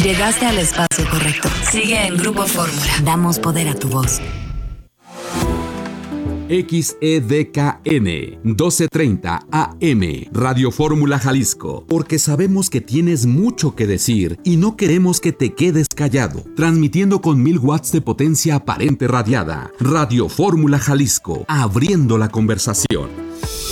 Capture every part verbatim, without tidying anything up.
Llegaste al espacio correcto. Sigue en Grupo Fórmula. Damos poder a tu voz. X E D K N doce treinta A M Radio Fórmula Jalisco, porque sabemos que tienes mucho que decir y no queremos que te quedes callado. Transmitiendo con mil watts de potencia aparente radiada. Radio Fórmula Jalisco, abriendo la conversación.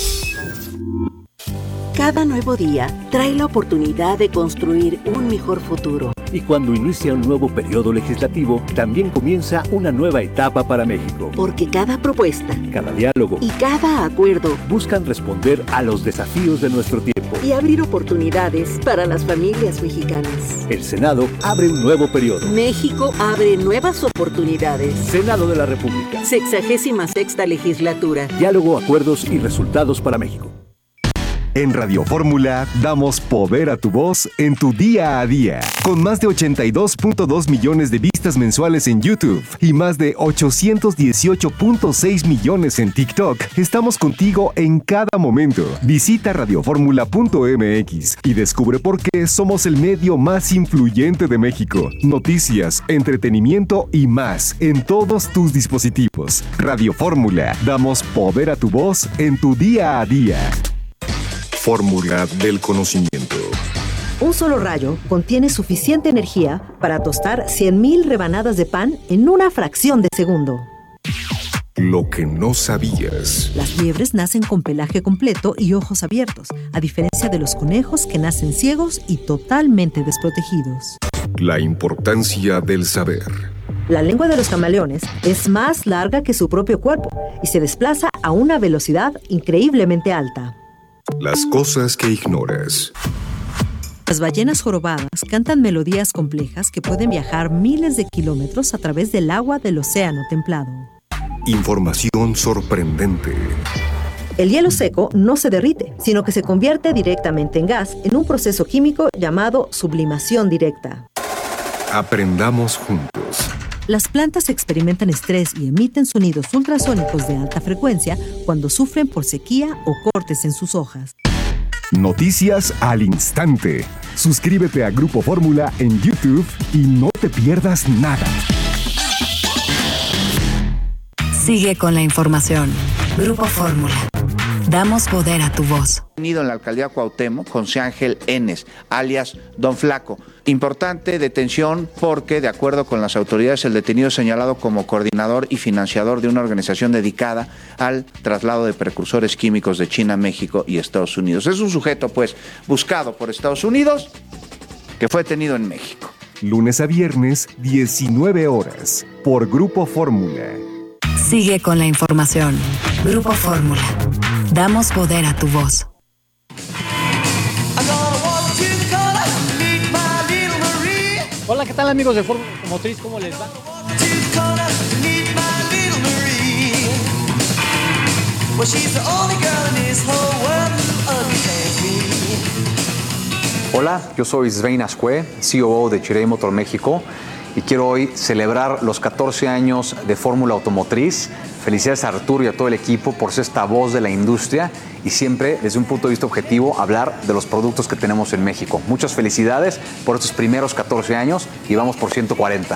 Cada nuevo día trae la oportunidad de construir un mejor futuro. Y cuando inicia un nuevo periodo legislativo, también comienza una nueva etapa para México. Porque cada propuesta, cada diálogo y cada acuerdo buscan responder a los desafíos de nuestro tiempo y abrir oportunidades para las familias mexicanas. El Senado abre un nuevo periodo. México abre nuevas oportunidades. Senado de la República. Sexagésima sexta legislatura. Diálogo, acuerdos y resultados para México. En Radio Fórmula damos poder a tu voz en tu día a día. Con más de ochenta y dos punto dos millones de vistas mensuales en YouTube y más de ochocientos dieciocho punto seis millones en TikTok, estamos contigo en cada momento. Visita radioformula punto m x y descubre por qué somos el medio más influyente de México. Noticias, entretenimiento y más en todos tus dispositivos. Radio Fórmula, damos poder a tu voz en tu día a día. Fórmula del conocimiento. Un solo rayo contiene suficiente energía para tostar cien mil rebanadas de pan en una fracción de segundo. Lo que no sabías. Las liebres nacen con pelaje completo y ojos abiertos, a diferencia de los conejos que nacen ciegos y totalmente desprotegidos. La importancia del saber. La lengua de los camaleones es más larga que su propio cuerpo y se desplaza a una velocidad increíblemente alta. Las cosas que ignoras. Las ballenas jorobadas cantan melodías complejas que pueden viajar miles de kilómetros a través del agua del océano templado. Información sorprendente. El hielo seco no se derrite, sino que se convierte directamente en gas en un proceso químico llamado sublimación directa. Aprendamos juntos. Las plantas experimentan estrés y emiten sonidos ultrasónicos de alta frecuencia cuando sufren por sequía o cortes en sus hojas. Noticias al instante. Suscríbete a Grupo Fórmula en YouTube y no te pierdas nada. Sigue con la información. Grupo Fórmula. Damos poder a tu voz. Detenido en la alcaldía Cuauhtémoc, José Ángel Enes, alias Don Flaco. Importante detención porque, de acuerdo con las autoridades, el detenido es señalado como coordinador y financiador de una organización dedicada al traslado de precursores químicos de China, México y Estados Unidos. Es un sujeto, pues, buscado por Estados Unidos, que fue detenido en México. Lunes a viernes, diecinueve horas, por Grupo Fórmula. Sigue con la información. Grupo Fórmula. Damos poder a tu voz. Hola, ¿qué tal amigos de Fórmula Automotriz? ¿Cómo les va? Hola, yo soy Svein Azcue, C E O de Chery Motor México, y quiero hoy celebrar los catorce años de Fórmula Automotriz. Felicidades a Arturo y a todo el equipo por ser esta voz de la industria y siempre, desde un punto de vista objetivo, hablar de los productos que tenemos en México. Muchas felicidades por estos primeros catorce años y vamos por ciento cuarenta.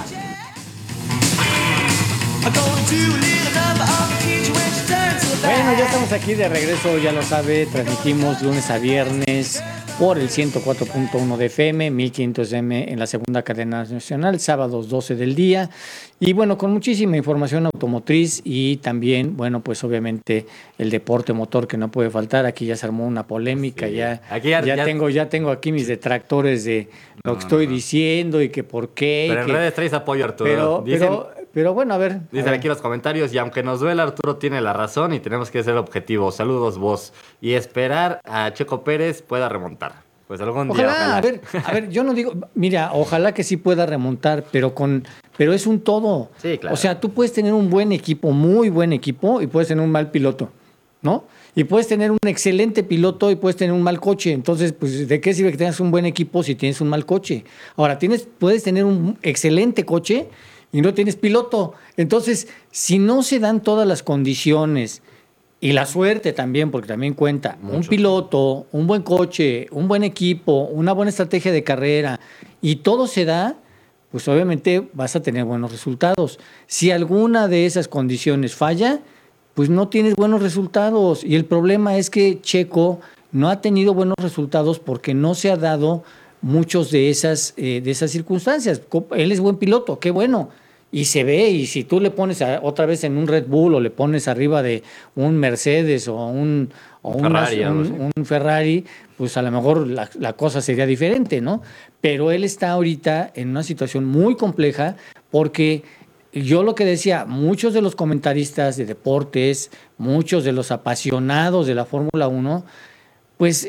Bueno, ya estamos aquí de regreso, ya lo sabe, transmitimos lunes a viernes por el ciento cuatro punto uno de F M, mil quinientos M en la segunda cadena nacional, sábados doce del día. Y bueno, con muchísima información automotriz y también, bueno, pues obviamente el deporte motor que no puede faltar. Aquí ya se armó una polémica, sí. ya, aquí ya, ya, ya, tengo, ya tengo aquí mis detractores de lo no, que estoy no. diciendo y que por qué. Pero que, en redes traes apoyo, Arturo. Pero, Dicen, pero, pero bueno, a ver. Dicen a ver. aquí los comentarios, y aunque nos duela, Arturo tiene la razón y tenemos que ser objetivos. Saludos vos. Y esperar a Checo Pérez pueda remontar. Pues algún ojalá, día, ojalá. A ver, a ver, yo no digo, mira, ojalá que sí pueda remontar, pero con, pero es un todo. Sí, claro. O sea, tú puedes tener un buen equipo, muy buen equipo, y puedes tener un mal piloto, ¿no? Y puedes tener un excelente piloto y puedes tener un mal coche. Entonces, pues, ¿de qué sirve que tengas un buen equipo si tienes un mal coche? Ahora, tienes, puedes tener un excelente coche y no tienes piloto. Entonces, si no se dan todas las condiciones y la suerte también, porque también cuenta, mucho. Un piloto, un buen coche, un buen equipo, una buena estrategia de carrera y todo se da, pues obviamente vas a tener buenos resultados. Si alguna de esas condiciones falla, pues no tienes buenos resultados. Y el problema es que Checo no ha tenido buenos resultados porque no se ha dado muchos de esas, eh, de esas circunstancias. Él es buen piloto, qué bueno. Y se ve, y si tú le pones a, otra vez en un Red Bull o le pones arriba de un Mercedes o un, o un, Ferrari, unas, un, un Ferrari, pues a lo mejor la, la cosa sería diferente, ¿no? Pero él está ahorita en una situación muy compleja porque yo lo que decía, muchos de los comentaristas de deportes, muchos de los apasionados de la Fórmula uno, pues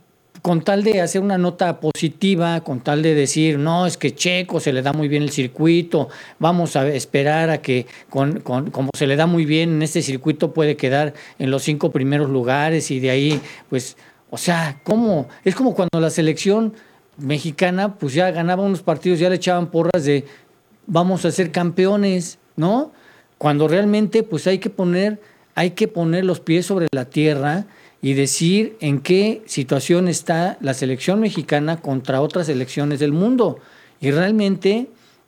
con tal de hacer una nota positiva, con tal de decir, no, es que Checo se le da muy bien el circuito, vamos a esperar a que, con, con, como se le da muy bien en este circuito, puede quedar en los cinco primeros lugares y de ahí, pues, o sea, ¿cómo? Es como cuando la selección mexicana, pues ya ganaba unos partidos, ya le echaban porras de, vamos a ser campeones, ¿no? Cuando realmente, pues hay que poner, hay que poner los pies sobre la tierra y decir en qué situación está la selección mexicana contra otras selecciones del mundo. Y realmente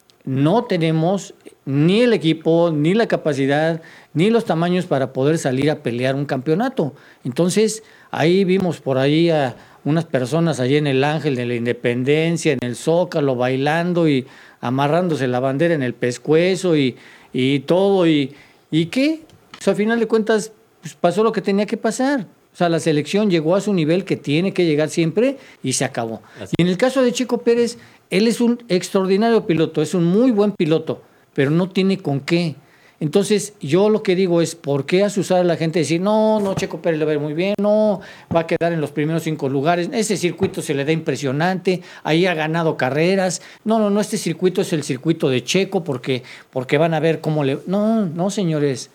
no tenemos ni el equipo, ni la capacidad, ni los tamaños para poder salir a pelear un campeonato. Entonces, ahí vimos por ahí a unas personas allí en el Ángel de la Independencia, en el Zócalo, bailando y amarrándose la bandera en el pescuezo y, y todo. ¿Y, ¿Y qué? Pues a final de cuentas, pues pasó lo que tenía que pasar. O sea, la selección llegó a su nivel que tiene que llegar siempre y se acabó. Así. Y en el caso de Checo Pérez, él es un extraordinario piloto, es un muy buen piloto, pero no tiene con qué. Entonces, yo lo que digo es, ¿por qué asusar a la gente y decir, no, no, Checo Pérez le va a ir muy bien, no, va a quedar en los primeros cinco lugares, ese circuito se le da impresionante, ahí ha ganado carreras, no, no, no, este circuito es el circuito de Checo porque, porque van a ver cómo le... No, no, señores.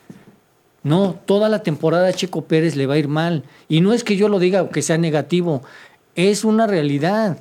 No, toda la temporada a Checo Pérez le va a ir mal. Y no es que yo lo diga que sea negativo, es una realidad.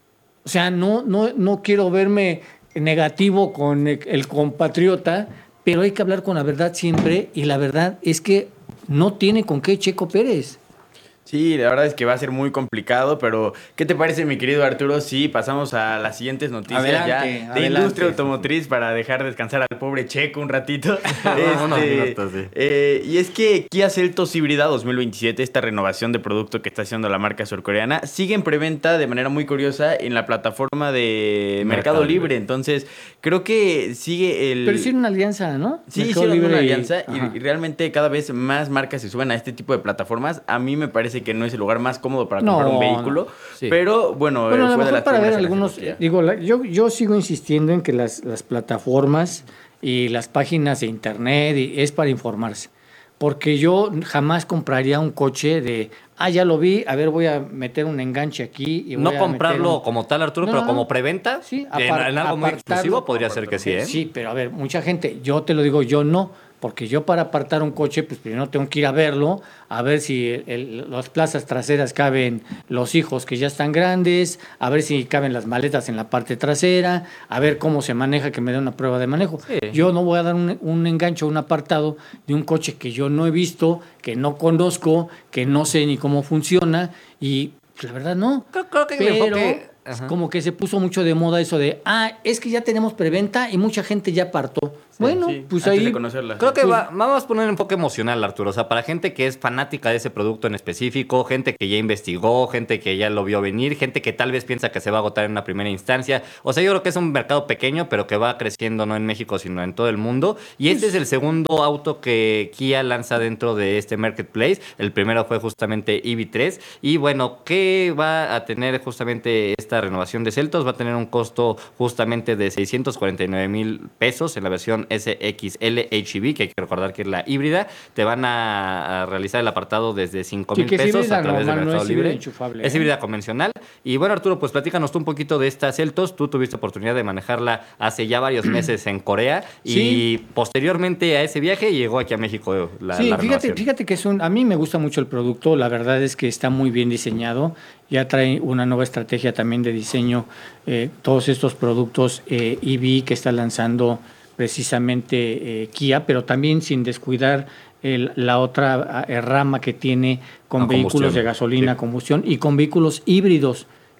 O sea, no, no, no quiero verme negativo con el compatriota, pero hay que hablar con la verdad siempre, y la verdad es que no tiene con qué Checo Pérez. Sí, la verdad es que va a ser muy complicado, pero ¿qué te parece, mi querido Arturo, si pasamos a las siguientes noticias adelante, ya de adelante. Industria automotriz para dejar descansar al pobre Checo un ratito? este, minutos, sí. eh, y es que Kia Seltos Híbrida dos mil veintisiete, esta renovación de producto que está haciendo la marca surcoreana, sigue en preventa de manera muy curiosa en la plataforma de Mercado, Mercado Libre. Libre. Entonces, creo que sigue el... Pero hicieron una alianza, ¿no? Sí, Mercado hicieron Libre una alianza y, y realmente cada vez más marcas se suben a este tipo de plataformas. A mí me parece que no es el lugar más cómodo para comprar no, un vehículo, no. sí. pero bueno, bueno eh, a fue lo mejor de las para ver algunos, digo, la, yo, yo sigo insistiendo en que las, las plataformas y las páginas de internet y, es para informarse, porque yo jamás compraría un coche de, ah, ya lo vi, a ver, voy a meter un enganche aquí. Y voy no a comprarlo un... como tal, Arturo, no, pero como preventa, sí, apart, en, en algo muy exclusivo podría ser que sí, ¿eh? Sí, pero a ver, mucha gente, yo te lo digo, yo no. Porque yo para apartar un coche, pues primero tengo que ir a verlo, a ver si el, el, las plazas traseras caben los hijos que ya están grandes, a ver si caben las maletas en la parte trasera, a ver cómo se maneja, que me dé una prueba de manejo. Sí. Yo no voy a dar un, un enganche o un apartado de un coche que yo no he visto, que no conozco, que no sé ni cómo funciona, y pues, la verdad no. Creo, creo que pero enfoque... como que se puso mucho de moda eso de, ah, es que ya tenemos preventa y mucha gente ya apartó. Sí, bueno, sí, pues ahí... Creo que va, vamos a poner un enfoque emocional, Arturo. O sea, para gente que es fanática de ese producto en específico, gente que ya investigó, gente que ya lo vio venir, gente que tal vez piensa que se va a agotar en una primera instancia. O sea, yo creo que es un mercado pequeño, pero que va creciendo no en México, sino en todo el mundo. Y este es el segundo auto que Kia lanza dentro de este marketplace. El primero fue justamente E V tres. Y bueno, ¿qué va a tener justamente esta renovación de Seltos? Va a tener un costo justamente de seiscientos cuarenta y nueve mil pesos en la versión S X L H E V, que hay que recordar que es la híbrida. Te van a, a realizar el apartado desde cinco mil pesos a través de Mercado no es Libre. Enchufable, es ¿eh? híbrida convencional. Y bueno, Arturo, pues platícanos tú un poquito de esta Seltos. Tú tuviste oportunidad de manejarla hace ya varios meses en Corea y sí. posteriormente a ese viaje llegó aquí a México la, sí, la fíjate, fíjate que es un, a mí me gusta mucho el producto. La verdad es que está muy bien diseñado. Ya trae una nueva estrategia también de diseño. Eh, todos estos productos eh, E V que está lanzando precisamente eh, Kia, pero también sin descuidar el, la otra eh, rama que tiene con no, vehículos de gasolina, sí. combustión y con vehículos híbridos,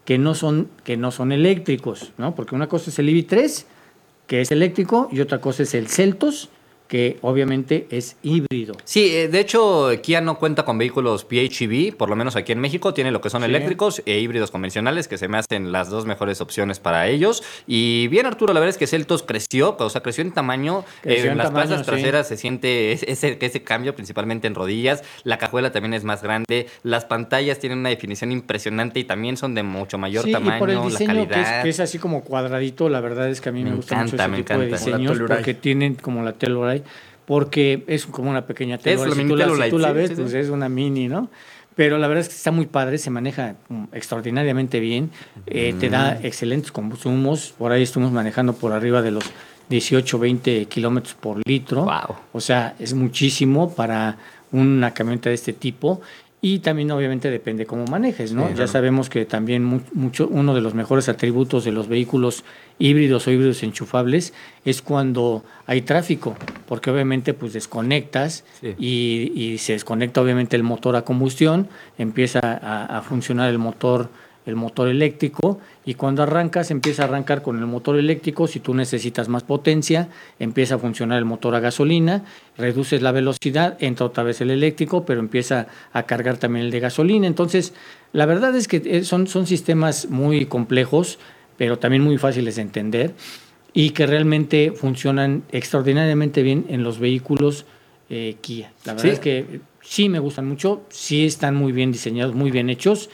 que no son, que no son eléctricos, ¿no? Porque una cosa es el I V I tres, que es eléctrico, y otra cosa es el Seltos, que obviamente es híbrido. Sí, de hecho, Kia no cuenta con vehículos P H E V, por lo menos aquí en México. Tiene lo que son sí. eléctricos e híbridos convencionales, que se me hacen las dos mejores opciones para ellos. Y bien, Arturo, la verdad es que Seltos creció, o sea, creció en tamaño. Creció eh, en las tamaño, plazas traseras sí. se siente ese, ese cambio, principalmente en rodillas. La cajuela también es más grande. Las pantallas tienen una definición impresionante y también son de mucho mayor sí, tamaño. Y por el diseño, la calidad. Que es, que es así como cuadradito, la verdad es que a mí me, me gusta encanta, mucho ese me tipo encanta. de diseños, porque tienen como la Telluride, porque es como una pequeña Telluride. Si tú la, si tú la ves, sí, sí, pues sí. es una mini, ¿no? Pero la verdad es que está muy padre, se maneja extraordinariamente bien, eh, mm. te da excelentes consumos. Por ahí estuvimos manejando por arriba de los dieciocho, veinte kilómetros por litro. Wow. O sea, es muchísimo para una camioneta de este tipo. Y también obviamente depende cómo manejes, ¿no? Sí, ya claro. sabemos que también mucho, uno de los mejores atributos de los vehículos híbridos o híbridos enchufables es cuando hay tráfico, porque obviamente pues desconectas sí. y, y se desconecta obviamente el motor a combustión, empieza a, a funcionar el motor el motor eléctrico, y cuando arrancas empieza a arrancar con el motor eléctrico. Si tú necesitas más potencia, empieza a funcionar el motor a gasolina, reduces la velocidad, entra otra vez el eléctrico, pero empieza a cargar también el de gasolina. Entonces, la verdad es que son, son sistemas muy complejos, pero también muy fáciles de entender, y que realmente funcionan extraordinariamente bien en los vehículos eh, Kia. La verdad ¿Sí? es que sí me gustan mucho, sí están muy bien diseñados, muy bien hechos,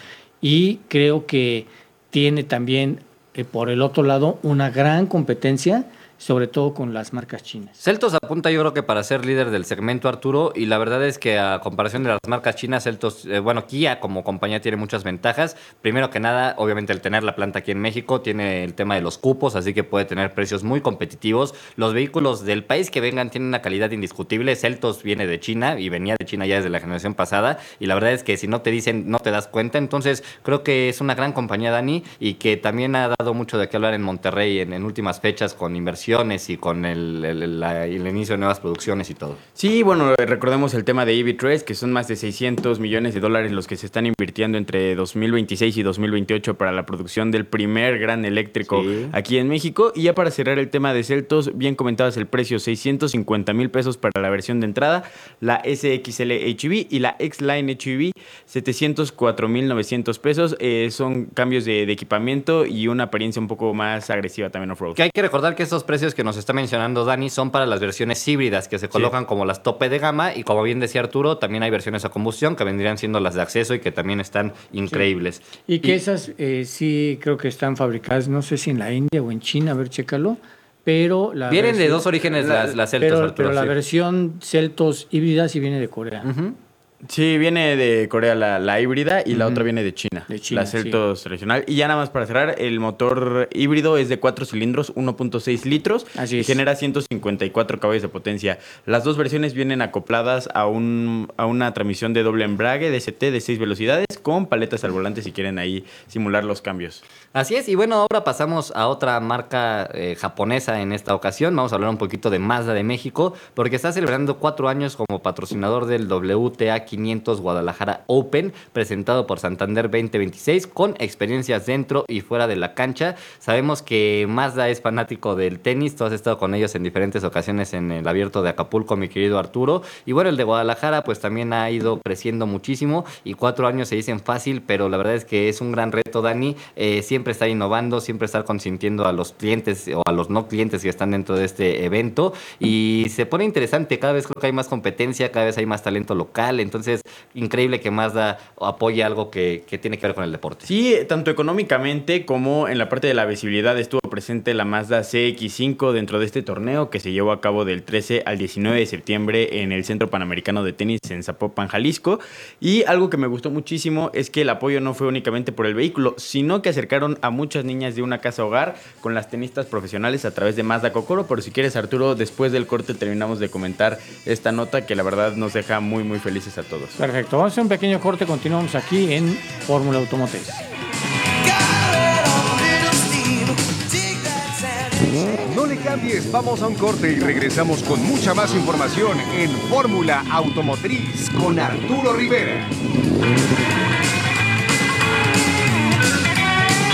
y creo que tiene también, eh, por el otro lado, una gran competencia, sobre todo con las marcas chinas. Seltos apunta, yo creo que para ser líder del segmento, Arturo, y la verdad es que a comparación de las marcas chinas, Seltos, eh, bueno, Kia como compañía tiene muchas ventajas. Primero que nada, obviamente el tener la planta aquí en México, tiene el tema de los cupos, así que puede tener precios muy competitivos. Los vehículos del país que vengan tienen una calidad indiscutible. Seltos viene de China y venía de China ya desde la generación pasada, y la verdad es que si no te dicen, no te das cuenta. Entonces creo que es una gran compañía, Dani, y que también ha dado mucho de qué hablar en Monterrey en, en últimas fechas con inversión y con el, el, la, el inicio de nuevas producciones y todo. Sí, bueno, recordemos el tema de I V I tres, que son más de seiscientos millones de dólares los que se están invirtiendo entre dos mil veintiséis y dos mil veintiocho para la producción del primer gran eléctrico sí. aquí en México. Y ya para cerrar el tema de Seltos, bien comentabas el precio, seiscientos cincuenta mil pesos para la versión de entrada, la S X L H E V y la X-Line H E V, setecientos cuatro mil novecientos pesos. Eh, son cambios de, de equipamiento y una apariencia un poco más agresiva también off-road. Que hay que recordar que estos precios que nos está mencionando Dani son para las versiones híbridas, que se colocan sí. como las tope de gama, y como bien decía Arturo, también hay versiones a combustión que vendrían siendo las de acceso y que también están increíbles. Sí. Y que y, esas eh, sí creo que están fabricadas, no sé si en la India o en China, a ver, chécalo, pero... La Vienen versión, de dos orígenes la, las, las Seltos, pero, Arturo. Pero la sí. versión Seltos híbrida sí viene de Corea. Uh-huh. Sí, viene de Corea la, la híbrida y uh-huh. la otra viene de China, de China la Seltos sí. tradicional. Y ya nada más para cerrar, el motor híbrido es de cuatro cilindros, uno punto seis litros. Así y es. genera ciento cincuenta y cuatro caballos de potencia. Las dos versiones vienen acopladas a, un, a una transmisión de doble embrague D S T de seis velocidades con paletas al volante si quieren ahí simular los cambios. Así es, y bueno, ahora pasamos a otra marca eh, japonesa en esta ocasión. Vamos a hablar un poquito de Mazda de México, porque está celebrando cuatro años como patrocinador del W T A quinientos Guadalajara Open, presentado por Santander veinte veintiséis, con experiencias dentro y fuera de la cancha. Sabemos que Mazda es fanático del tenis, tú has estado con ellos en diferentes ocasiones en el Abierto de Acapulco, mi querido Arturo, y bueno, el de Guadalajara pues también ha ido creciendo muchísimo, y cuatro años se dicen fácil, pero la verdad es que es un gran reto, Dani, eh, siempre estar innovando, siempre estar consintiendo a los clientes o a los no clientes que están dentro de este evento, y se pone interesante. Cada vez creo que hay más competencia, cada vez hay más talento local, entonces increíble que Mazda apoye algo que, que tiene que ver con el deporte. Sí, tanto económicamente como en la parte de la visibilidad estuvo presente la Mazda C X cinco dentro de este torneo que se llevó a cabo del trece al diecinueve de septiembre en el Centro Panamericano de Tenis en Zapopan, Jalisco. Y algo que me gustó muchísimo es que el apoyo no fue únicamente por el vehículo, sino que acercaron a muchas niñas de una casa hogar con las tenistas profesionales a través de Mazda Kokoro. Pero si quieres, Arturo, después del corte terminamos de comentar esta nota que la verdad nos deja muy muy felices a todos. Perfecto, vamos a hacer un pequeño corte, continuamos aquí en Fórmula Automotriz. No le cambies, vamos a un corte y regresamos con mucha más información en Fórmula Automotriz con Arturo Rivera.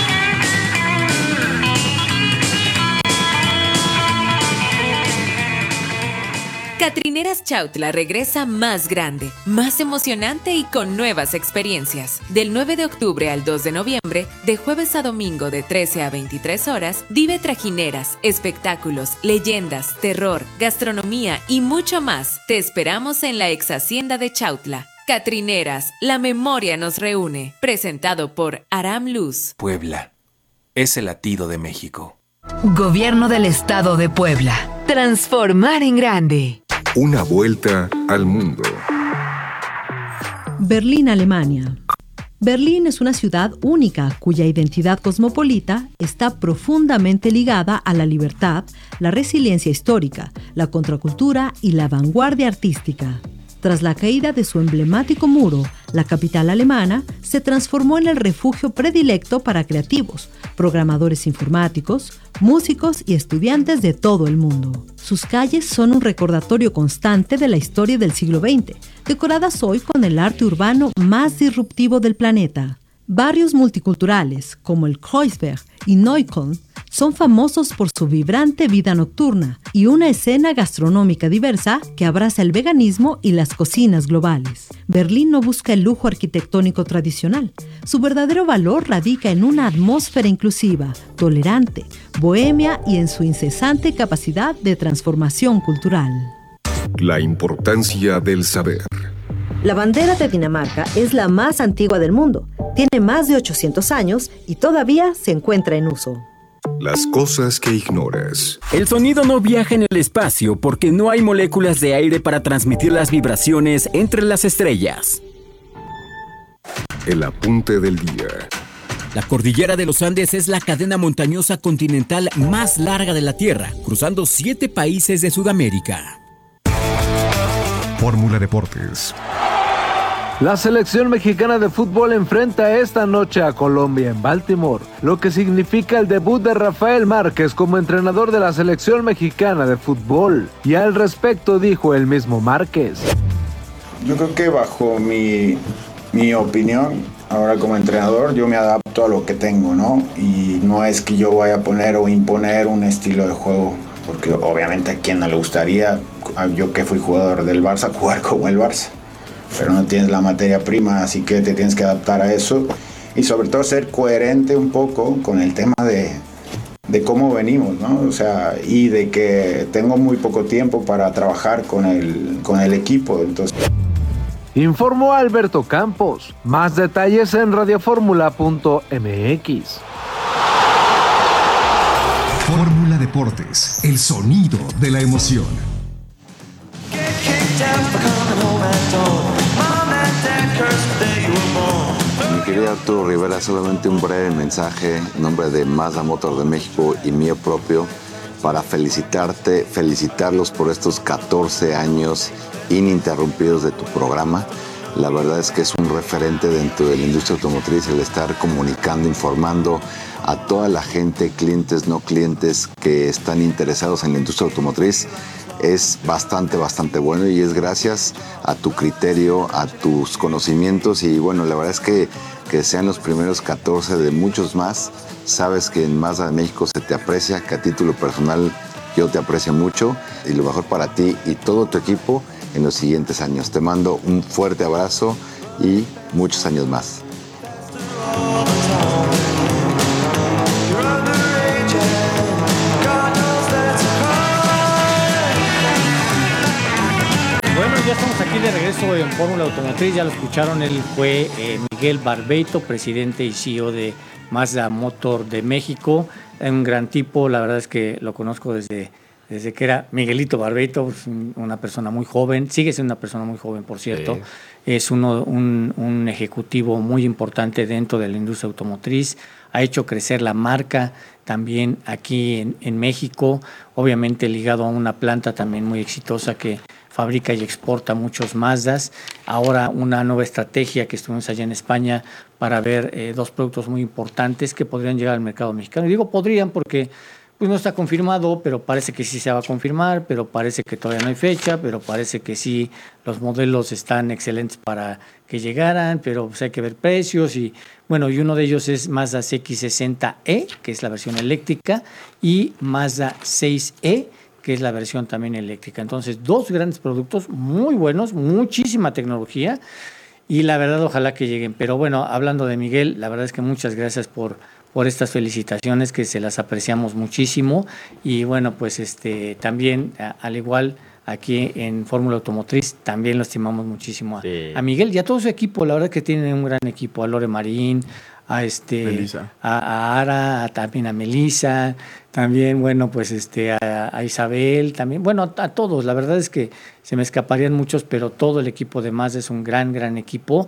Catrineras Chautla regresa más grande, más emocionante y con nuevas experiencias. Del nueve de octubre al dos de noviembre, de jueves a domingo de trece a veintitrés horas, vive trajineras, espectáculos, leyendas, terror, gastronomía y mucho más. Te esperamos en la ex hacienda de Chautla. Catrineras, la memoria nos reúne. Presentado por Aram Luz. Puebla es el latido de México. Gobierno del Estado de Puebla. Transformar en grande. Una vuelta al mundo. Berlín, Alemania. Berlín es una ciudad única cuya identidad cosmopolita está profundamente ligada a la libertad, la resiliencia histórica, la contracultura y la vanguardia artística. Tras la caída de su emblemático muro, la capital alemana se transformó en el refugio predilecto para creativos, programadores informáticos, músicos y estudiantes de todo el mundo. Sus calles son un recordatorio constante de la historia del siglo veinte, decoradas hoy con el arte urbano más disruptivo del planeta. Barrios multiculturales como el Kreuzberg y Neukölln son famosos por su vibrante vida nocturna y una escena gastronómica diversa que abraza el veganismo y las cocinas globales. Berlín no busca el lujo arquitectónico tradicional. Su verdadero valor radica en una atmósfera inclusiva, tolerante, bohemia y en su incesante capacidad de transformación cultural. La importancia del saber. La bandera de Dinamarca es la más antigua del mundo. Tiene más de ochocientos años y todavía se encuentra en uso. Las cosas que ignoras. El sonido no viaja en el espacio porque no hay moléculas de aire para transmitir las vibraciones entre las estrellas. El apunte del día. La cordillera de los Andes es la cadena montañosa continental más larga de la Tierra, cruzando siete países de Sudamérica. Fórmula Deportes. La selección mexicana de fútbol enfrenta esta noche a Colombia en Baltimore, lo que significa el debut de Rafael Márquez como entrenador de la selección mexicana de fútbol. Y al respecto dijo el mismo Márquez. Yo creo que bajo mi, mi opinión, ahora como entrenador, yo me adapto a lo que tengo, ¿no? Y no es que yo vaya a poner o imponer un estilo de juego, porque obviamente a quien no le gustaría, yo que fui jugador del Barça, jugar como el Barça. Pero no tienes la materia prima, así que te tienes que adaptar a eso y sobre todo ser coherente un poco con el tema de, de cómo venimos, ¿no? O sea, y de que tengo muy poco tiempo para trabajar con el, con el equipo, entonces... Informó Alberto Campos. Más detalles en radioformula punto m x. Fórmula Deportes, el sonido de la emoción. Mi querido Arturo Rivera, solamente un breve mensaje en nombre de Mazda Motor de México y mío propio para felicitarte, felicitarlos por estos catorce años ininterrumpidos de tu programa. La verdad es que es un referente dentro de la industria automotriz el estar comunicando, informando a toda la gente, clientes, no clientes, que están interesados en la industria automotriz. Es bastante, bastante bueno y es gracias a tu criterio, a tus conocimientos y bueno, la verdad es que, que sean los primeros catorce de muchos más. Sabes que en Mazda de México se te aprecia, que a título personal yo te aprecio mucho y lo mejor para ti y todo tu equipo en los siguientes años. Te mando un fuerte abrazo y muchos años más. Ya estamos aquí de regreso en Fórmula Automotriz, ya lo escucharon, él fue eh, Miguel Barbeito, presidente y C E O de Mazda Motor de México, un gran tipo, la verdad es que lo conozco desde, desde que era Miguelito Barbeito, una persona muy joven, sigue siendo una persona muy joven, por cierto, sí. Es uno, un, un ejecutivo muy importante dentro de la industria automotriz, ha hecho crecer la marca también aquí en, en México, obviamente ligado a una planta también muy exitosa que fabrica y exporta muchos Mazdas. Ahora una nueva estrategia que estuvimos allá en España para ver eh, dos productos muy importantes que podrían llegar al mercado mexicano. Y digo podrían porque pues, no está confirmado, pero parece que sí se va a confirmar, pero parece que todavía no hay fecha, pero parece que sí los modelos están excelentes para que llegaran, pero pues, hay que ver precios. Y bueno, y uno de ellos es Mazda C X sesenta E, que es la versión eléctrica, y Mazda seis E, que es la versión también eléctrica. Entonces, dos grandes productos muy buenos, muchísima tecnología y la verdad ojalá que lleguen. Pero bueno, hablando de Miguel, la verdad es que muchas gracias por, por estas felicitaciones, que se las apreciamos muchísimo y bueno, pues este también a, al igual aquí en Fórmula Automotriz también lo estimamos muchísimo a, sí. a Miguel y a todo su equipo. La verdad que tienen un gran equipo, a Lore Marín, a este a, a Ara, a, también a Melissa, también bueno pues este a, a Isabel, también bueno a, a todos. La verdad es que se me escaparían muchos, pero todo el equipo de Mazda es un gran gran equipo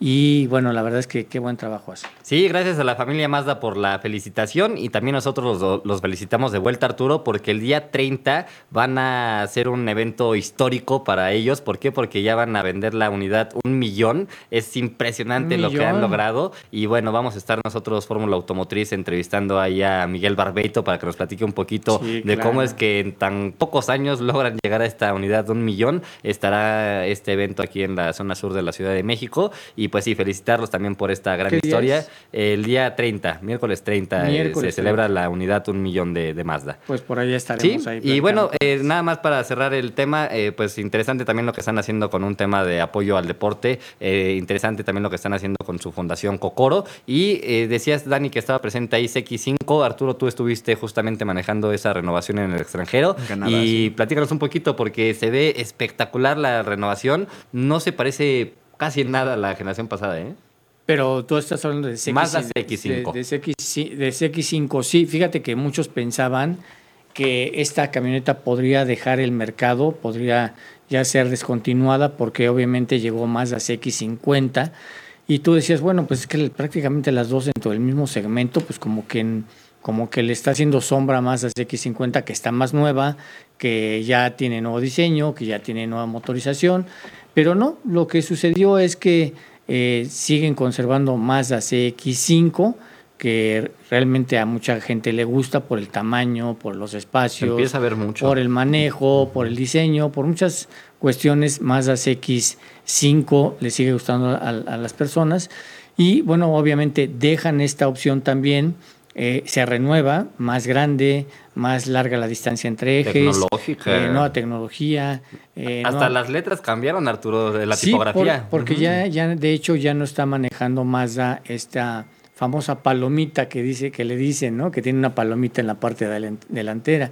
y bueno, la verdad es que qué buen trabajo hace. Sí, gracias a la familia Mazda por la felicitación y también nosotros los, los felicitamos de vuelta, Arturo, porque el día treinta van a hacer un evento histórico para ellos. ¿Por qué? Porque ya van a vender la unidad un millón. Es impresionante lo que han logrado y bueno, vamos a estar nosotros, Fórmula Automotriz, entrevistando ahí a Miguel Barbeito para que nos platique un poquito sí, de claro. cómo es que en tan pocos años logran llegar a esta unidad de un millón. Estará este evento aquí en la zona sur de la Ciudad de México y pues sí, felicitarlos también por esta gran historia. Es? El día treinta, miércoles treinta, miércoles, eh, se celebra la unidad un millón de, de Mazda. Pues por ahí estaremos. ¿Sí? Ahí y bueno, eh, nada más para cerrar el tema, eh, pues interesante también lo que están haciendo con un tema de apoyo al deporte, eh, interesante también lo que están haciendo con su fundación Cocoro. Y eh, decías, Dani, que estaba presente ahí C X cinco. Arturo, tú estuviste justamente manejando esa renovación en el extranjero. En Canadá, y sí. platícanos un poquito, porque se ve espectacular la renovación. No se parece casi en nada a la generación pasada, ¿eh? Pero tú estás hablando de C X cinco. Mazda C X cinco. De, de, C X, de C X cinco, sí. Fíjate que muchos pensaban que esta camioneta podría dejar el mercado, podría ya ser descontinuada, porque obviamente llegó Mazda C X cincuenta. Y tú decías, bueno, pues es que prácticamente las dos dentro del mismo segmento, pues como que, como que le está haciendo sombra más a C X cincuenta, que está más nueva, que ya tiene nuevo diseño, que ya tiene nueva motorización. Pero no, lo que sucedió es que eh, siguen conservando Mazda C X cinco, que realmente a mucha gente le gusta por el tamaño, por los espacios, empieza a ver mucho. Por el manejo, por el diseño, por muchas cuestiones. Mazda C X cinco le sigue gustando a, a las personas y bueno, obviamente dejan esta opción también. Eh, se renueva, más grande, más larga la distancia entre ejes, tecnológica, eh, nueva tecnología. Eh, Hasta no, las letras cambiaron, Arturo, de la sí, tipografía. Por, porque uh-huh. ya, ya, de hecho, ya no está manejando Mazda esta famosa palomita que dice, que le dicen, ¿no? Que tiene una palomita en la parte delantera.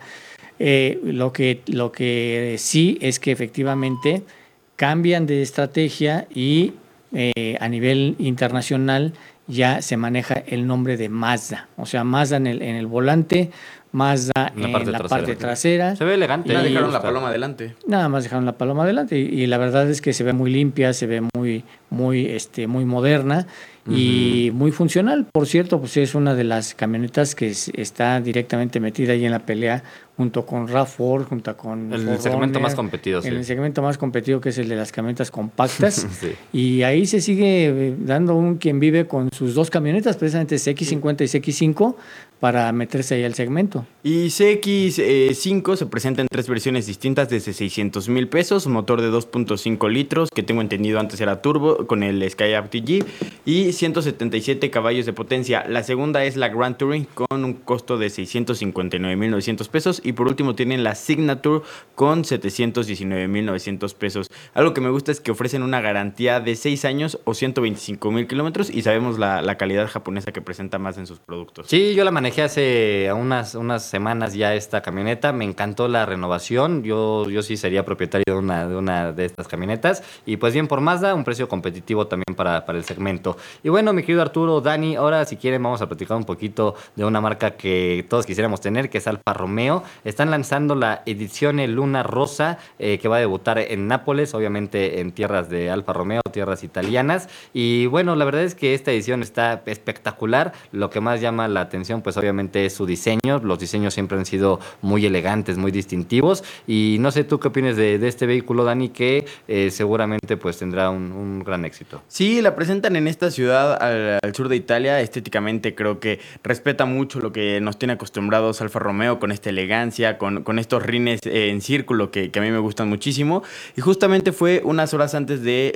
Eh, lo que, lo que sí es que efectivamente cambian de estrategia y eh, a nivel internacional ya se maneja el nombre de Mazda. O sea, Mazda en el, en el volante, Mazda en la parte, en la trasera. parte trasera. Se ve elegante. Y nada, dejaron la paloma adelante. Nada más dejaron la paloma adelante. Y, y la verdad es que se ve muy limpia, se ve muy, muy, este, muy moderna y uh-huh. muy funcional. Por cierto, pues es una de las camionetas que es, está directamente metida ahí en la pelea junto con RAV cuatro, junto con... El Ford segmento Runner, más competido, sí. El segmento más competido, que es el de las camionetas compactas. sí. Y ahí se sigue dando un quien vive con sus dos camionetas, precisamente C X cincuenta y C X cinco, para meterse ahí al segmento. Y C X cinco se presenta en tres versiones distintas desde seiscientos mil pesos, motor de dos punto cinco litros, que tengo entendido antes era turbo, con el Skyactiv T G, y ciento setenta y siete caballos de potencia. La segunda es la Grand Touring, con un costo de seiscientos cincuenta y nueve mil novecientos pesos, y por último tienen la Signature con setecientos diecinueve mil novecientos pesos. Algo que me gusta es que ofrecen una garantía de seis años o ciento veinticinco mil kilómetros, y sabemos la, la calidad japonesa que presenta más en sus productos. Sí, yo la manejé hace unas, unas semanas ya esta camioneta, me encantó la renovación, yo, yo sí sería propietario de una, de una de estas camionetas, y pues bien por Mazda, un precio competitivo también para, para el segmento. Y bueno, mi querido Arturo, Dani, ahora si quieren vamos a platicar un poquito de una marca que todos quisiéramos tener, que es Alfa Romeo. Están lanzando la Edizione Luna Rosa, eh, que va a debutar en Nápoles, obviamente en tierras de Alfa Romeo, tierras italianas. Y bueno, la verdad es que esta edición está espectacular. Lo que más llama la atención, pues obviamente es su diseño. Los diseños siempre han sido muy elegantes, muy distintivos. Y no sé tú qué opinas de, de este vehículo, Dani, que eh, seguramente pues tendrá un, un gran éxito. Sí, la presentan en esta ciudad al, al sur de Italia. Estéticamente creo que respeta mucho lo que nos tiene acostumbrados Alfa Romeo, con esta elegancia, con, con estos rines eh, en círculo que, que a mí me gustan muchísimo. Y justamente fue unas horas antes de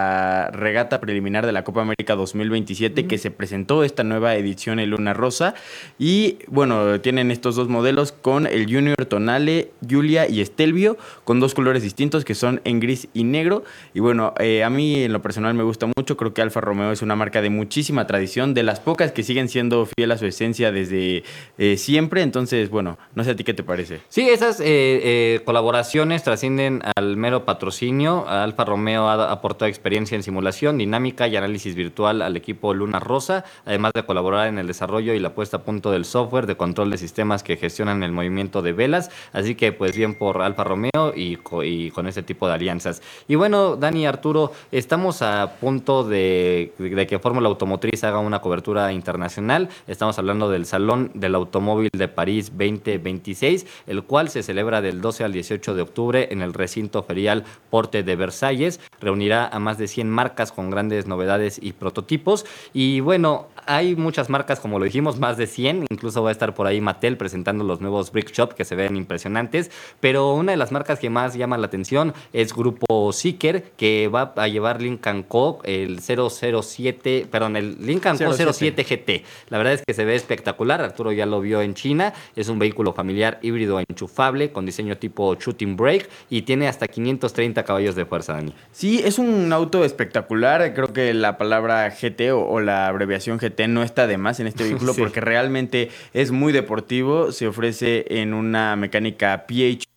la regata preliminar de la Copa América dos mil veintisiete uh-huh. que se presentó esta nueva edición en Luna Rosa. Y bueno, tienen estos dos modelos con el Junior Tonale, Giulia y Stelvio, con dos colores distintos que son en gris y negro. Y bueno, eh, a mí en lo personal me gusta mucho. Creo que Alfa Romeo es una marca de muchísima tradición, de las pocas que siguen siendo fiel a su esencia desde eh, siempre. Entonces, bueno, no sé a ti qué te parece. Sí, esas eh, eh, colaboraciones trascienden al mero patrocinio. Alfa Romeo ha aportado experiencia en simulación, dinámica y análisis virtual al equipo Luna Rossa, además de colaborar en el desarrollo y la puesta a punto del software de control de sistemas que gestionan el movimiento de velas. Así que pues bien por Alfa Romeo y, co y con este tipo de alianzas. Y bueno, Dani, Arturo, estamos a punto de, de que Fórmula Automotriz haga una cobertura internacional. Estamos hablando del Salón del Automóvil de París veinte veintiséis, el cual se celebra del doce al dieciocho de octubre en el recinto ferial Porte de Versalles. Reunirá a más de cien marcas con grandes novedades y prototipos. Y bueno, hay muchas marcas, como lo dijimos, más de cien. Incluso va a estar por ahí Mattel presentando los nuevos Brick Shop que se ven impresionantes. Pero una de las marcas que más llama la atención es Grupo Zeekr, que va a llevar Lincoln Co. el cero cero siete, perdón, el Lincoln Co. cero siete G T. La verdad es que se ve espectacular. Arturo ya lo vio en China. Es un vehículo familiar híbrido enchufable con diseño tipo shooting brake y tiene hasta quinientos treinta caballos de fuerza, Dani. Sí, es un auto espectacular. Creo que la palabra G T o, o la abreviación G T no está de más en este vehículo sí. porque realmente es muy deportivo. Se ofrece en una mecánica P H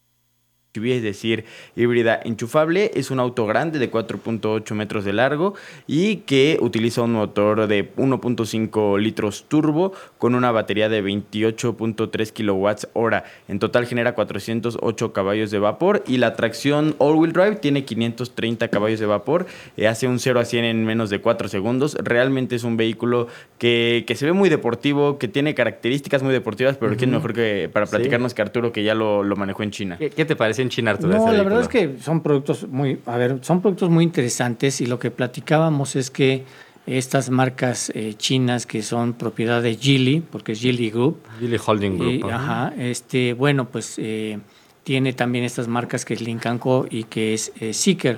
V, es decir, híbrida enchufable. Es un auto grande de cuatro punto ocho metros de largo y que utiliza un motor de uno punto cinco litros turbo con una batería de veintiocho punto tres kilowatts hora. En total genera cuatrocientos ocho caballos de vapor y la tracción all-wheel drive tiene quinientos treinta caballos de vapor. Eh, hace un cero a cien en menos de cuatro segundos. Realmente es un vehículo que, que se ve muy deportivo, que tiene características muy deportivas, pero uh-huh. que es mejor que para platicarnos sí. que Arturo, que ya lo, lo manejó en China. ¿Qué, qué te parece en China, Arturo? No, la verdad es que son productos muy, a ver, son productos muy interesantes y lo que platicábamos es que estas marcas eh, chinas que son propiedad de Geely, porque es Geely Group. Geely Holding Group. Y, uh-huh. Ajá, este, bueno, pues eh, tiene también estas marcas que es Lincoln Co. y que es eh, Zeekr.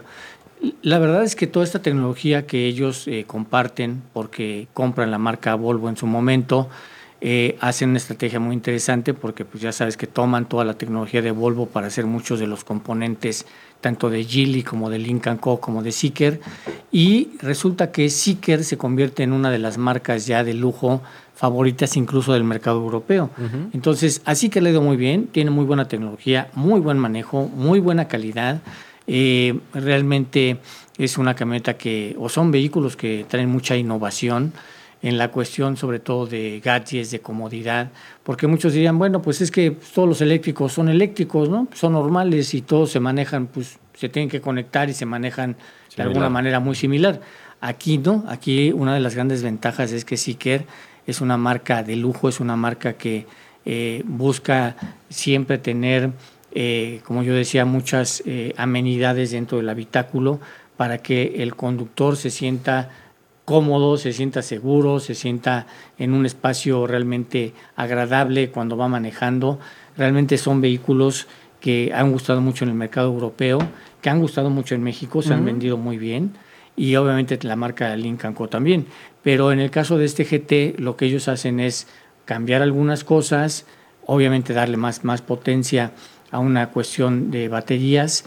La verdad es que toda esta tecnología que ellos eh, comparten, porque compran la marca Volvo en su momento, Eh, hacen una estrategia muy interesante porque pues ya sabes que toman toda la tecnología de Volvo para hacer muchos de los componentes tanto de Geely como de Lincoln Co. como de Zeekr, y resulta que Zeekr se convierte en una de las marcas ya de lujo favoritas incluso del mercado europeo. Uh-huh. Entonces, así que le ha ido muy bien, tiene muy buena tecnología, muy buen manejo, muy buena calidad. Eh, realmente es una camioneta que, o son vehículos que traen mucha innovación en la cuestión sobre todo de gadgets, de comodidad, porque muchos dirían, bueno, pues es que todos los eléctricos son eléctricos, ¿no? Son normales y todos se manejan, pues se tienen que conectar y se manejan similar. De alguna manera muy similar. Aquí no, aquí una de las grandes ventajas es que Zeekr es una marca de lujo, es una marca que eh, busca siempre tener, eh, como yo decía, muchas eh, amenidades dentro del habitáculo para que el conductor se sienta cómodo, se sienta seguro, se sienta en un espacio realmente agradable cuando va manejando. Realmente son vehículos que han gustado mucho en el mercado europeo, que han gustado mucho en México, se uh-huh. han vendido muy bien, y obviamente la marca Lincoln Co. también. Pero en el caso de este G T, lo que ellos hacen es cambiar algunas cosas, obviamente darle más, más potencia a una cuestión de baterías,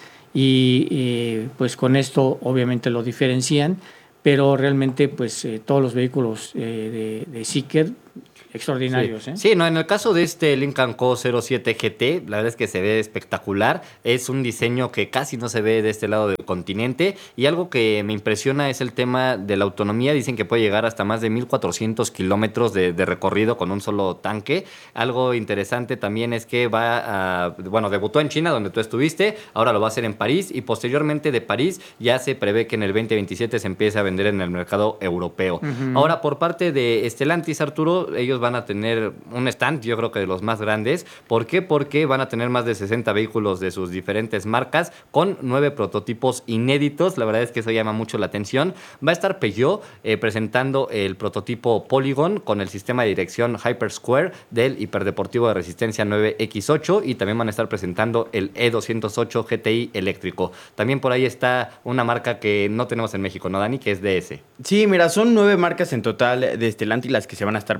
y eh, pues con esto obviamente lo diferencian, pero realmente pues eh, todos los vehículos eh, de, de Zeekr extraordinarios. Sí. ¿eh? sí, no, en el caso de este Lincoln Co. cero siete G T, la verdad es que se ve espectacular. Es un diseño que casi no se ve de este lado del continente, y algo que me impresiona es el tema de la autonomía. Dicen que puede llegar hasta más de mil cuatrocientos kilómetros de, de recorrido con un solo tanque. Algo interesante también es que va a, bueno, debutó en China, donde tú estuviste, ahora lo va a hacer en París, y posteriormente de París ya se prevé que en el veinte veintisiete se empiece a vender en el mercado europeo. Uh-huh. Ahora, por parte de Stellantis, Arturo, ellos van a tener un stand, yo creo que de los más grandes. ¿Por qué? Porque van a tener más de sesenta vehículos de sus diferentes marcas con nueve prototipos inéditos. La verdad es que eso llama mucho la atención. Va a estar Peugeot eh, presentando el prototipo Polygon con el sistema de dirección Hypersquare del hiperdeportivo de resistencia nueve equis ocho, y también van a estar presentando el E doscientos ocho G T I eléctrico. También por ahí está una marca que no tenemos en México, ¿no, Dani? Que es D S. Sí, mira, son nueve marcas en total de Stellantis las que se van a estar presentando.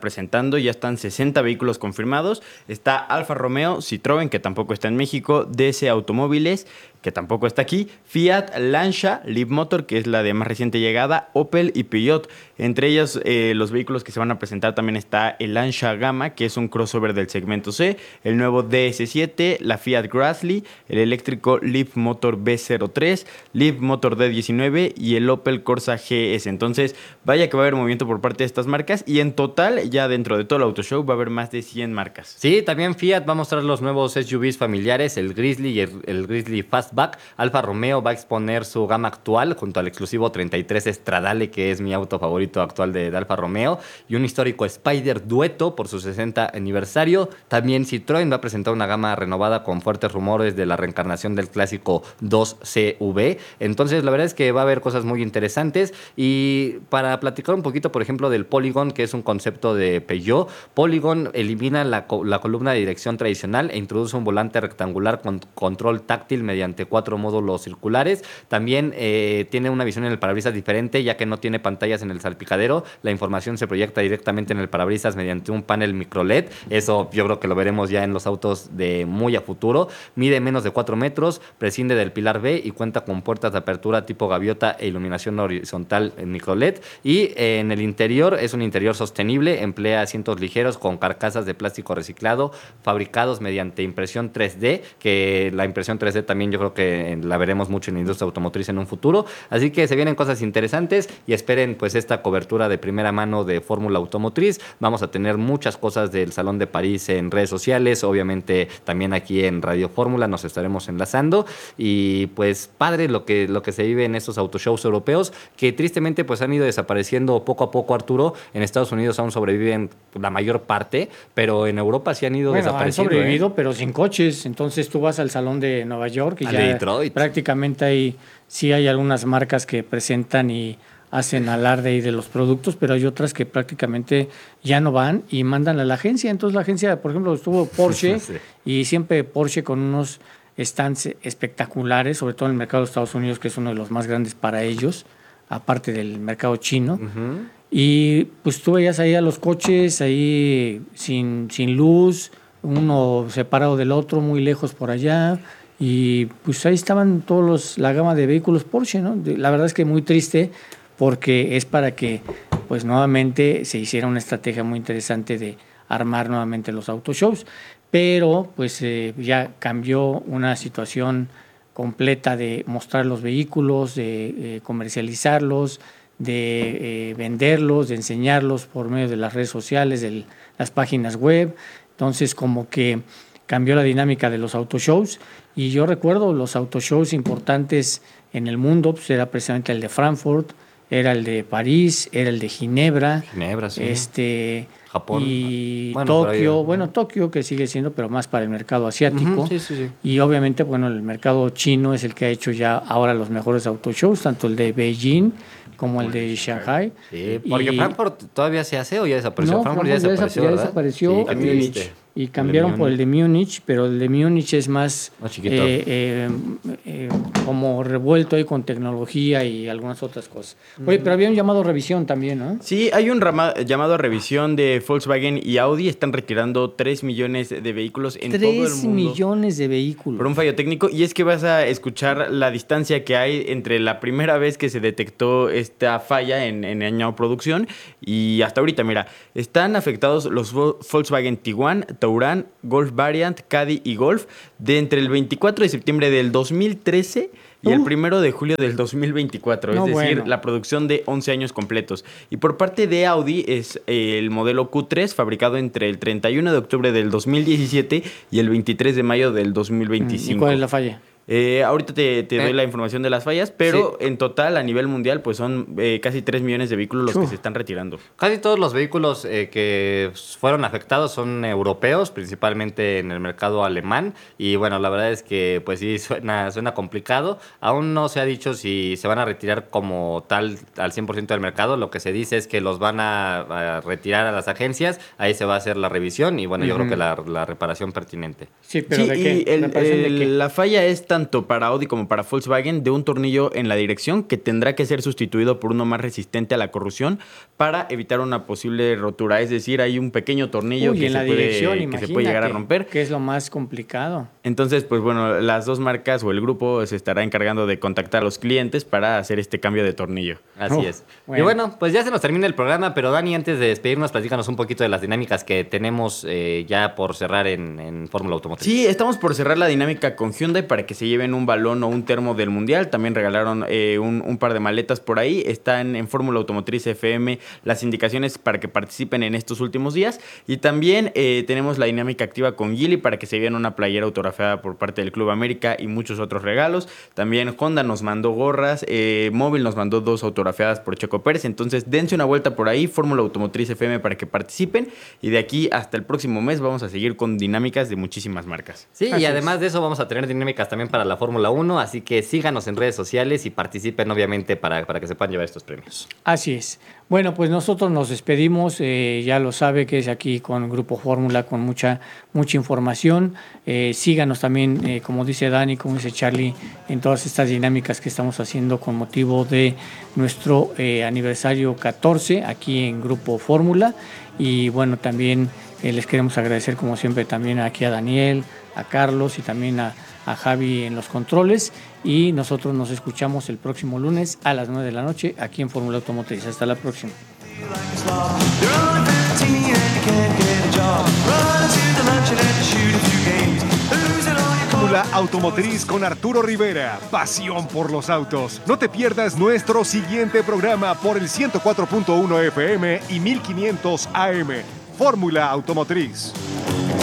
presentando, ya están sesenta vehículos confirmados. Está Alfa Romeo, Citroën, que tampoco está en México, D S Automóviles, que tampoco está aquí, Fiat, Lancia, Leapmotor, que es la de más reciente llegada, Opel y Peugeot. Entre ellos, eh, los vehículos que se van a presentar también está el Lancia Gamma, que es un crossover del segmento C, el nuevo D S siete, la Fiat Grassley, el eléctrico Leapmotor B cero tres, Leapmotor D diecinueve y el Opel Corsa G S. Entonces, vaya que va a haber movimiento por parte de estas marcas y en total, ya dentro de todo el Auto Show, va a haber más de cien marcas. Sí, también Fiat va a mostrar los nuevos S U Vs familiares, el Grizzly y el, el Grizzly Fastback. Alfa Romeo va a exponer su gama actual junto al exclusivo treinta y tres Stradale, que es mi auto favorito actual de, de Alfa Romeo, y un histórico Spider Dueto por su sesenta aniversario. También Citroën va a presentar una gama renovada con fuertes rumores de la reencarnación del clásico dos C V. Entonces, la verdad es que va a haber cosas muy interesantes. Y para platicar un poquito, por ejemplo, del Polygon, que es un concepto de Peugeot, Polygon elimina la, la columna de dirección tradicional e introduce un volante rectangular con control táctil mediante cuatro módulos circulares. También eh, tiene una visión en el parabrisas diferente, ya que no tiene pantallas en el salpicadero. La información se proyecta directamente en el parabrisas mediante un panel micro L E D. Eso yo creo que lo veremos ya en los autos de muy a futuro. Mide menos de cuatro metros, prescinde del pilar B y cuenta con puertas de apertura tipo gaviota e iluminación horizontal en micro L E D. Y eh, en el interior es un interior sostenible, emplea asientos ligeros con carcasas de plástico reciclado fabricados mediante impresión tres D, que la impresión tres D también yo creo que la veremos mucho en la industria automotriz en un futuro. Así que se vienen cosas interesantes y esperen pues esta cobertura de primera mano de Fórmula Automotriz. Vamos a tener muchas cosas del Salón de París en redes sociales, obviamente también aquí en Radio Fórmula nos estaremos enlazando y pues padre lo que, lo que se vive en estos autoshows europeos que tristemente pues han ido desapareciendo poco a poco, Arturo. En Estados Unidos aún sobreviven la mayor parte, pero en Europa sí han ido bueno, desapareciendo. Han sobrevivido, ¿eh? pero sin coches. Entonces tú vas al Salón de Nueva York y a ya Detroit. Prácticamente hay, sí hay algunas marcas que presentan y hacen alarde ahí de los productos, pero hay otras que prácticamente ya no van y mandan a la agencia. Entonces la agencia, por ejemplo, estuvo Porsche sí. y siempre Porsche con unos stands espectaculares, sobre todo en el mercado de Estados Unidos, que es uno de los más grandes para ellos, aparte del mercado chino. Uh-huh. Y pues tú veías ahí a los coches ahí sin, sin luz, uno separado del otro, muy lejos por allá. Y pues ahí estaban todos los, la gama de vehículos Porsche, ¿no? La verdad es que muy triste porque es para que pues nuevamente se hiciera una estrategia muy interesante de armar nuevamente los autoshows, pero pues eh, ya cambió una situación completa de mostrar los vehículos, de eh, comercializarlos, de eh, venderlos, de enseñarlos por medio de las redes sociales, de las páginas web. Entonces como que cambió la dinámica de los autoshows y yo recuerdo los autoshows importantes en el mundo, pues era precisamente el de Frankfurt, era el de París, era el de Ginebra, Ginebra sí. este, Japón y bueno, Tokio, bueno, Tokio que sigue siendo, pero más para el mercado asiático. Uh-huh, sí, sí, sí. Y obviamente, bueno, el mercado chino es el que ha hecho ya ahora los mejores autoshows, tanto el de Beijing como el de Shanghai. Sí, porque y, Frankfurt todavía se hace o ya desapareció. No, Frankfurt, Frankfurt ya desapareció, ya desapareció sí, Múnich. Y cambiaron el por el de Múnich, pero el de Múnich es más, más chiquito. Eh, eh, eh, como revuelto ahí con tecnología y algunas otras cosas. Oye, pero había un llamado a revisión también, ¿no? Sí, hay un rama, llamado a revisión de Volkswagen y Audi. Están retirando tres millones de vehículos en todo el mundo. tres millones de vehículos. Por un fallo técnico. Y es que vas a escuchar la distancia que hay entre la primera vez que se detectó esta falla en, en año de producción y hasta ahorita. Mira, están afectados los Volkswagen Tiguan, Touran, Golf Variant, Caddy y Golf de entre el veinticuatro de septiembre del dos mil trece y uh. el primero de julio del dos mil veinticuatro, no, es decir, bueno. la producción de once años completos. Y por parte de Audi es el modelo Q tres, fabricado entre el treinta y uno de octubre del dos mil diecisiete y el veintitrés de mayo del dos mil veinticinco. ¿Y cuál es la falla? Eh, ahorita te, te doy eh. la información de las fallas, pero sí. en total a nivel mundial pues son eh, casi tres millones de vehículos los uh. que se están retirando. Casi todos los vehículos eh, que fueron afectados son europeos, principalmente en el mercado alemán. Y bueno, la verdad es que pues sí suena, suena complicado. Aún no se ha dicho si se van a retirar como tal al cien por ciento del mercado. Lo que se dice es que los van a, a retirar a las agencias. Ahí se va a hacer la revisión y bueno, uh-huh. yo creo que la, la reparación pertinente. Sí, pero sí, ¿de qué? Y el, el, ¿de qué? la falla es tan tanto para Audi como para Volkswagen de un tornillo en la dirección que tendrá que ser sustituido por uno más resistente a la corrosión para evitar una posible rotura. Es decir, hay un pequeño tornillo Uy, que, en se la puede, dirección, que se puede llegar a romper. Que es lo más complicado. Entonces, pues bueno, las dos marcas o el grupo se estará encargando de contactar a los clientes para hacer este cambio de tornillo. Así Uf, es. bueno. Y bueno, pues ya se nos termina el programa, pero Dani, antes de despedirnos, platícanos un poquito de las dinámicas que tenemos eh, ya por cerrar en, en Fórmula Automotriz. Sí, estamos por cerrar la dinámica con Hyundai para que se lleven un balón o un termo del Mundial. También regalaron eh, un, un par de maletas por ahí. Están en Fórmula Automotriz F M las indicaciones para que participen en estos últimos días. Y también eh, tenemos la dinámica activa con Geely para que se lleven una playera autografiada por parte del Club América y muchos otros regalos. También Honda nos mandó gorras, eh, Móvil nos mandó dos autografiadas por Checo Pérez. Entonces dense una vuelta por ahí, Fórmula Automotriz F M para que participen. Y de aquí hasta el próximo mes vamos a seguir con dinámicas de muchísimas marcas. Sí, así y además es. de eso vamos a tener dinámicas también para la Fórmula uno, así que síganos en redes sociales y participen obviamente para, para que se puedan llevar estos premios. Así es. Bueno, pues nosotros nos despedimos, eh, ya lo sabe que es aquí con Grupo Fórmula, con mucha mucha información. Eh, síganos también, eh, como dice Dani, como dice Charlie, en todas estas dinámicas que estamos haciendo con motivo de nuestro eh, aniversario catorce aquí en Grupo Fórmula. Y bueno, también eh, les queremos agradecer como siempre también aquí a Daniel, a Carlos y también a, a Javi en los controles. Y nosotros nos escuchamos el próximo lunes a las nueve de la noche aquí en Fórmula Automotriz. Hasta la próxima. Fórmula Automotriz con Arturo Rivera. Pasión por los autos. No te pierdas nuestro siguiente programa por el ciento cuatro punto uno F M y mil quinientos A M. Fórmula Automotriz.